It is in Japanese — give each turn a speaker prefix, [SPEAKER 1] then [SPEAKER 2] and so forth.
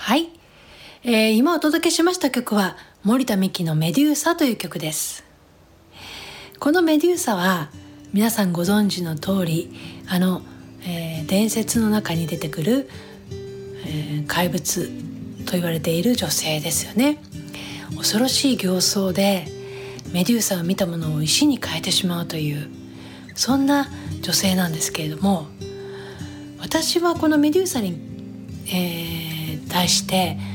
[SPEAKER 1] はい、今お届けしました曲は森田美樹のメデューサという曲です。このメデューサは皆さんご存知の通り伝説の中に出てくる、怪物と言われている女性ですよね。恐ろしい形相でメデューサを見たものを石に変えてしまうという、そんな女性なんですけれども、私はこのメデューサに対して